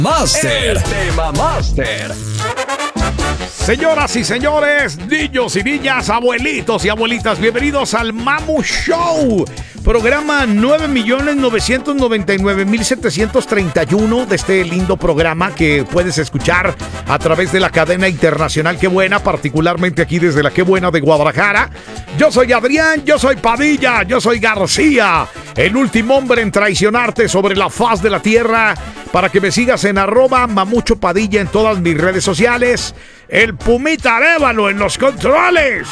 Master. El tema Master. Señoras y señores, niños y niñas, abuelitos y abuelitas, bienvenidos al Mamu Show. Programa 9.999.731 de este lindo programa que puedes escuchar a través de la cadena internacional Qué Buena, particularmente aquí desde la Qué Buena de Guadalajara. Yo soy Adrián, yo soy Padilla, yo soy García, el último hombre en traicionarte sobre la faz de la tierra, para que me sigas en @Mamucho Padilla en todas mis redes sociales. El Pumita Arévalo en los controles.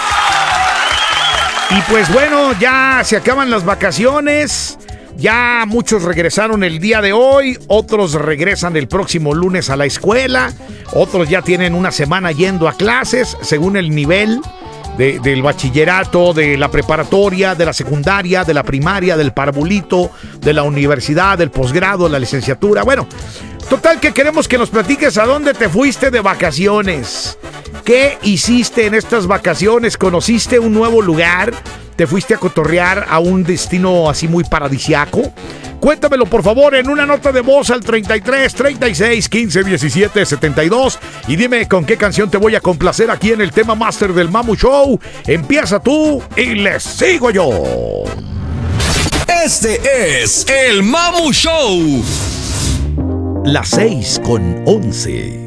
Y pues bueno, ya se acaban las vacaciones. Ya muchos regresaron el día de hoy, otros regresan el próximo lunes a la escuela, otros ya tienen una semana yendo a clases según el nivel del bachillerato, de la preparatoria, de la secundaria, de la primaria, del parvulito, de la universidad, del posgrado, de la licenciatura. Bueno, total que queremos que nos platiques a dónde te fuiste de vacaciones. ¿Qué hiciste en estas vacaciones? ¿Conociste un nuevo lugar? ¿Te fuiste a cotorrear a un destino así muy paradisiaco? Cuéntamelo por favor en una nota de voz al 33 36 15 17 72 y dime con qué canción te voy a complacer aquí en el tema Master del Mamu Show. Empieza tú y les sigo yo. Este es el Mamu Show. Las 6:11.